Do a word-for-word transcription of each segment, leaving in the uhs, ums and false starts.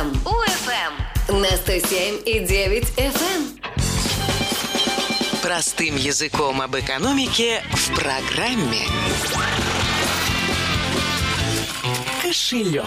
УФМ. УФМ на сто семь и девять эф эм. Простым языком об экономике в программе «Кошелек».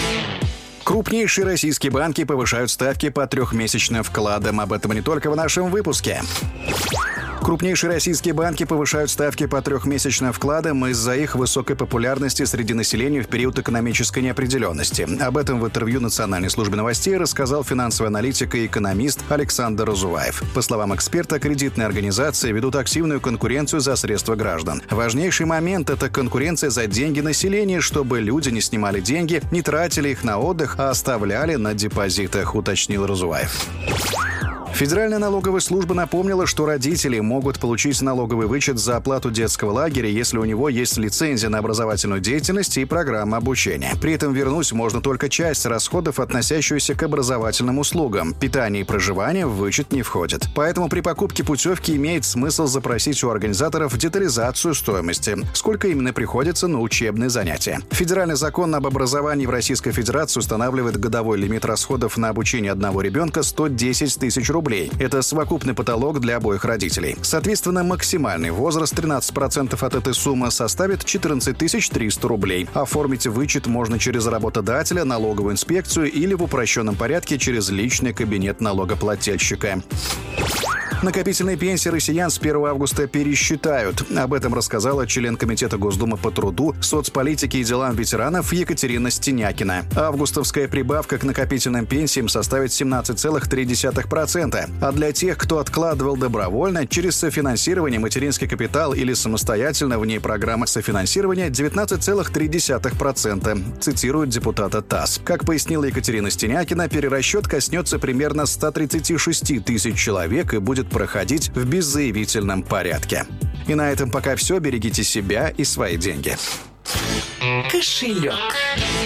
Крупнейшие российские банки повышают ставки по трехмесячным вкладам. Об этом не только в нашем выпуске. Крупнейшие российские банки повышают ставки по трехмесячным вкладам из-за их высокой популярности среди населения в период экономической неопределенности. Об этом в интервью Национальной службе новостей рассказал финансовый аналитик и экономист Александр Разуваев. По словам эксперта, кредитные организации ведут активную конкуренцию за средства граждан. Важнейший момент – это конкуренция за деньги населения, чтобы люди не снимали деньги, не тратили их на отдых, а оставляли на депозитах, уточнил Разуваев. Федеральная налоговая служба напомнила, что родители могут получить налоговый вычет за оплату детского лагеря, если у него есть лицензия на образовательную деятельность и программа обучения. При этом вернуть можно только часть расходов, относящуюся к образовательным услугам. Питание и проживание в вычет не входит. Поэтому при покупке путевки имеет смысл запросить у организаторов детализацию стоимости, сколько именно приходится на учебные занятия. Федеральный закон об образовании в Российской Федерации устанавливает годовой лимит расходов на обучение одного ребенка сто десять тысяч рублей. Это совокупный потолок для обоих родителей. Соответственно, максимальный возраст тринадцать процентов от этой суммы составит четырнадцать тысяч триста рублей. Оформить вычет можно через работодателя, налоговую инспекцию или в упрощенном порядке через личный кабинет налогоплательщика. Накопительные пенсии россиян с первого августа пересчитают. Об этом рассказала член Комитета Госдумы по труду, соцполитике и делам ветеранов Екатерина Стенякина. Августовская прибавка к накопительным пенсиям составит семнадцать целых три десятых процента. А для тех, кто откладывал добровольно, через софинансирование, материнский капитал или самостоятельно вне программы софинансирования девятнадцать целых три десятых процента, цитирует депутата ТАСС. Как пояснила Екатерина Стенякина, перерасчет коснется примерно ста тридцати шести тысяч человек и будет проходить в беззаявительном порядке. И на этом пока все. Берегите себя и свои деньги. Кошелек.